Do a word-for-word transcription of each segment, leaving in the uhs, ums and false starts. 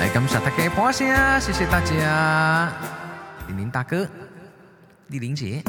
来感谢大家的拍声，谢谢大家。玲玲大哥，丽玲姐。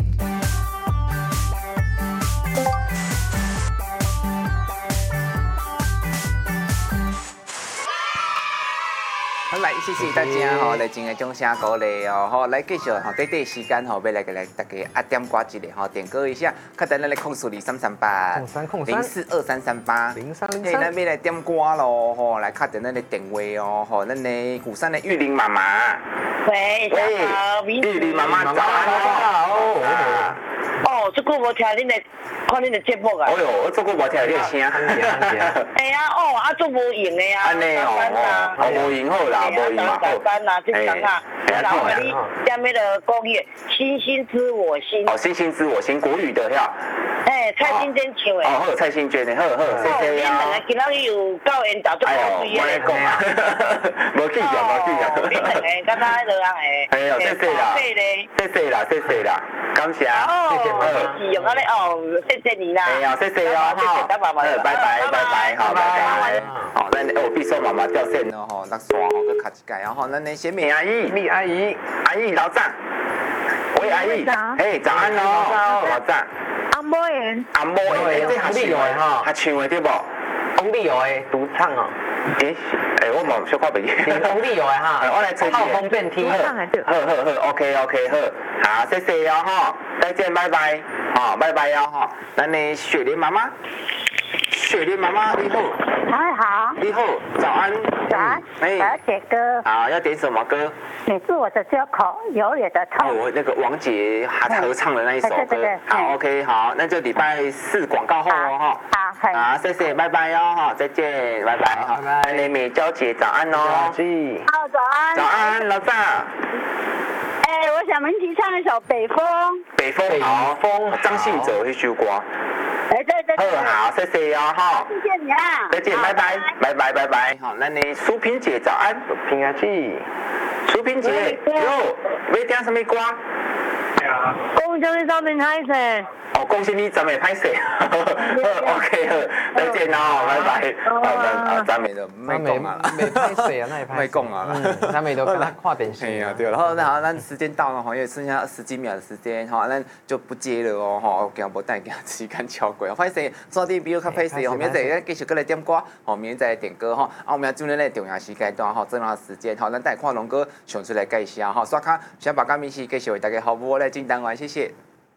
好，来，谢谢大家吼，来真个掌声鼓励哦，好，来继续吼，短短时间吼，要来给来大家啊点歌一下吼，点歌一下，看咱来控诉零三三八， 控三控三零四二三三八， 零三零嘿， 三。 咱要来点歌咯，吼，来看咱的电话哦，吼，咱的鼓山的玉玲妈妈， 喂，大家好， 玉玲妈妈早安哦。 哦，这久无听恁的，看恁的节目啊。 哦哟，我做过无听你的声。 哎呀，哦，啊，做无用的啊。 安尼哦，哦，哦，无用好啦，无用嘛好。 上班啦，正常啊。然后你下面的公益，星星知我心。 哦，星星知我心，国语的呀。 哎，蔡欣珍唱的。 哦，好，蔡欣娟的，好好，谢谢呀。 恁两个今仔日有教演导做好水的。 哎呦，我讲啊，无记着，无记着。 恁两个敢若迄落啊诶。 哎呦，谢谢啦，谢谢啦，谢谢啦，感谢，谢谢。 是用安尼哦，谢谢你啦。 哎呀，谢谢哦，哈，拜拜，拜拜，拜拜，好，拜拜。好，咱哦，必须妈妈掉线了吼，那刷吼，搁卡一盖，然后咱的贤美阿姨， 丽阿姨， 阿姨老早，喂阿姨，嘿，早安哦，老早。 阿摩耶， 阿摩诶，这洪丽友的哈， 他唱的对不？ 洪丽友的独唱哦。 诶，诶，我冇小看袂记。 洪丽友的哈， 我来猜一下。 好方便听。 好，好，好 ，OK OK， 好，好，谢谢哦哈，再见，拜拜，好，拜拜哦哈。咱的雪莲妈妈，雪莲妈妈你好， 还好， 你好，早安， 早安，我要点歌。 好，要点什么歌？ 你是我的缺口，有你的痛。 哦，我那个王杰合唱的那一首歌。好 ，OK， 好，那就礼拜四广告后哦哈。 好， 好，谢谢，拜拜哦哈，再见，拜拜，好，拜拜。美娇姐早安哦。 好，早安。 早安，老大。 哎，我想文琪唱一首《北风》。 北风好，风张信哲那首歌。 哎，对对对。 好，谢谢哦哈。 谢谢你啊。 再见，拜拜，拜拜拜拜。好，那你苏萍姐早安。 平安记。 苏萍姐，哟，要听什么歌？ 恭喜你上面开始。 哦，恭喜你咱们拍摄。OK， 好，再见哦，拜拜。啊，咱们就没讲啊， 没拍摄啊，那也拍。 没讲啊， 咱们都跟他看电视。 哎呀，对了，然后然后咱时间到了哈，因为剩下十几秒的时间哈，咱就不接了哦哈，惊无等惊时间超过，歹势，早点比较较歹势哦，明仔咱继续过来点歌，吼，明仔点歌哈，啊，我们今日咧重要时间段哈，重要时间哈，咱带看龙哥上出来介绍哈，刷卡想把嘉明西继续为大家服务来进单元，谢谢。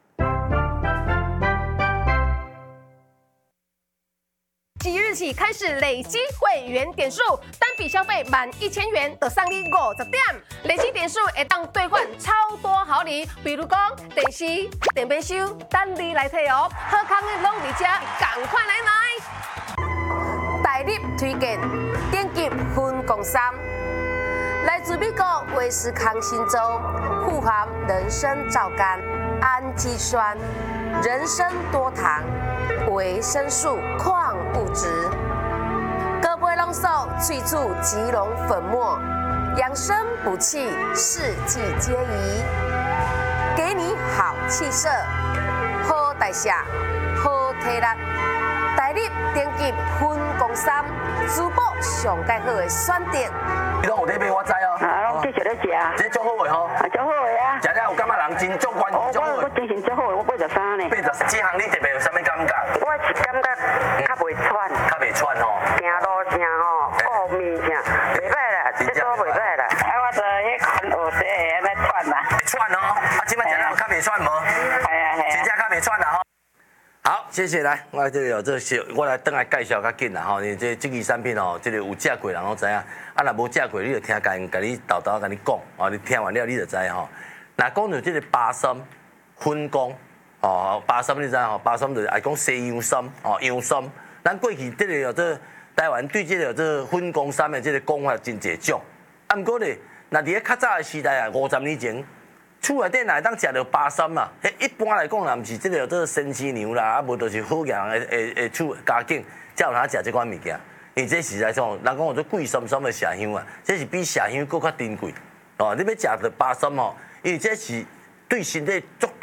即日起开始累积会员点数，单笔消费满一千元就送你五十点，累积点数会当兑换超多好礼，比如讲电视、电冰箱，等你来摕哦。好康的拢伫遮，赶快来买！大力推荐点击分公三，来自美国威斯康星州，富含人参皂苷、氨基酸、人参多糖、维生素、矿物质，各杯拢手萃取吉隆粉末，养生补气，四季皆宜，给你好气色、好代谢、好体力。大力点击分公三，珠宝上介好的选择。 你拢有在买，我知哦。 啊，我继续咧食。 这足好的吼。 啊，足好的啊。 食了有感觉人真足关足好我我精神足好的，我八十三呢。 八十三，这项你特别有啥物感觉？ 我是感觉较袂喘。 较袂喘吼。 行路正吼，哦面正，袂歹啦，这都袂歹啦。啊，我做迄款学习的安尼喘啦。 会喘哦，啊，即摆食了有较袂喘无？ 系啊系啊。 真正较袂喘啦吼。好，谢谢来，我这里有这些，我来等来介绍较紧啦吼。你这这支产品哦，这个有食过人拢知影，啊，若无食过，你就听家人甲你豆豆甲你讲，哦，你听完了你就知吼。若讲到这个巴参、粉光，哦，巴参你知吼？巴参就是爱讲西洋参，哦，洋参。咱过去这个有这台湾对这个这粉光参的这个讲法真侪种，啊，毋过咧，若伫咧较早的时代啊，五十年前。厝内底若会当食到巴参嘛？迄一般来讲，若毋是即个做生饲牛啦，啊无就是好养的诶诶厝家境，才有通食即款物件。因为这实在上，人讲有做贵参参的麝香啊，这是比麝香搁较珍贵。哦，你要食到巴参哦，因为这是对身体足